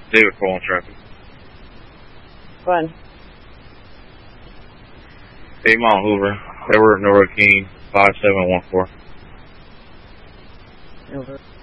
David Cole on traffic. Run. 8 Mile Hoover, Edward Nora King, 5714. Over.